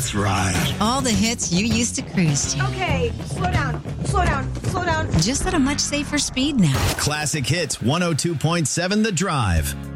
That's right. All the hits you used to cruise to. Okay, slow down, slow down, slow down. Just at a much safer speed now. Classic Hits 102.7 The Drive.